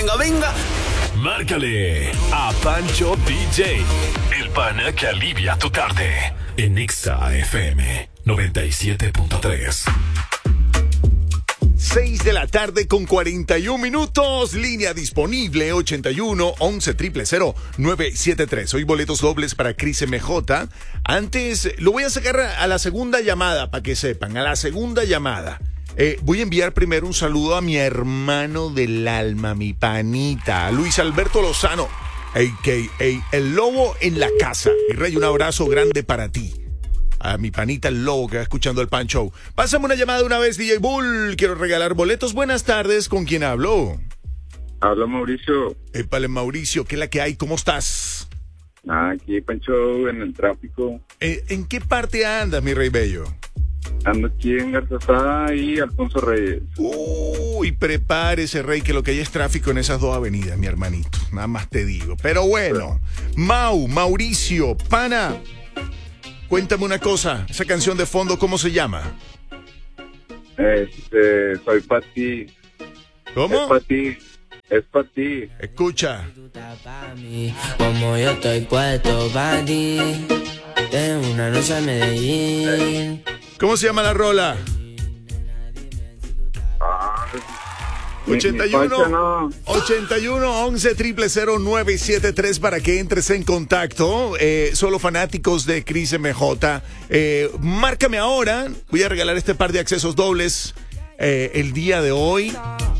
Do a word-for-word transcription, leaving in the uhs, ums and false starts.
venga, venga. Márcale a Pancho D J, el pana que alivia tu tarde. En Ixa F M noventa y siete punto tres. seis de la tarde con cuarenta y un minutos. Línea disponible ochenta y uno, once, cero cero cero, nueve siete tres. Hoy boletos dobles para Cris M J. Antes, lo voy a sacar a la segunda llamada para que sepan. A la segunda llamada. Eh, voy a enviar primero un saludo a mi hermano del alma, mi panita, Luis Alberto Lozano, a k a. El Lobo en la casa. Mi rey, un abrazo grande para ti. A mi panita el Lobo que va escuchando el Pan Show. Pásame una llamada una vez, D J Bull. Quiero regalar boletos. Buenas tardes. ¿Con quién hablo? Habla Mauricio. Épale, Mauricio. ¿Qué es la que hay? ¿Cómo estás? Ah, aquí Pancho en el tráfico. Eh, ¿En qué parte andas, mi rey bello? Ando aquí en Garzazada y Alfonso Reyes. Uy, prepárese, rey, que lo que hay es tráfico en esas dos avenidas, mi hermanito. Nada más te digo. Pero bueno, Mau, Mauricio, pana. Cuéntame una cosa, esa canción de fondo, ¿cómo se llama? Este, soy pa' ti. ¿Cómo? Es pa' ti, es pa' ti. Escucha. Como yo estoy puesto pa' ti. Tengo una noche en Medellín. ¿Cómo se llama la rola? Ah, ochenta y uno, ochenta y uno, once, cero cero cero, nueve siete tres para que entres en contacto. Eh, solo fanáticos de Cris M J. Eh, márcame ahora. Voy a regalar este par de accesos dobles eh, el día de hoy.